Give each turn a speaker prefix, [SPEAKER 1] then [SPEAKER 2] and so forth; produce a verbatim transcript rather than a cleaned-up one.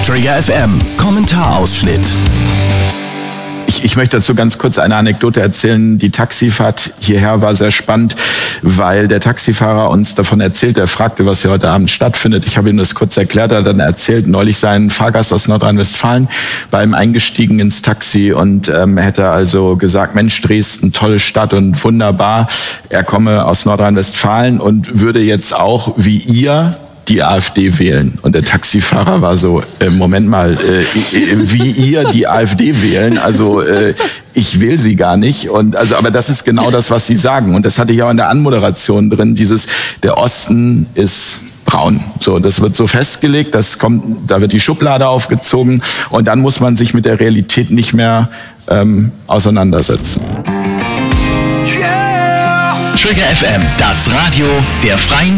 [SPEAKER 1] Trigger F M, Kommentarausschnitt.
[SPEAKER 2] Ich, ich möchte dazu ganz kurz eine Anekdote erzählen. Die Taxifahrt hierher war sehr spannend, weil der Taxifahrer uns davon erzählt, er fragte, was hier heute Abend stattfindet. Ich habe ihm das kurz erklärt, er hat dann erzählt, neulich sei ein Fahrgast aus Nordrhein-Westfalen bei ihm eingestiegen ins Taxi und ähm, hätte also gesagt, Mensch, Dresden, tolle Stadt und wunderbar. Er komme aus Nordrhein-Westfalen und würde jetzt auch wie ihr die AfD wählen. Und der Taxifahrer war so, äh, Moment mal, äh, wie ihr die AfD wählen, also äh, ich wähle sie gar nicht. Und also, aber das ist genau das, was sie sagen. Und das hatte ich auch in der Anmoderation drin, dieses, der Osten ist braun. So, das wird so festgelegt, das kommt, da wird die Schublade aufgezogen und dann muss man sich mit der Realität nicht mehr ähm, auseinandersetzen.
[SPEAKER 1] Trigger F M, das Radio der Freien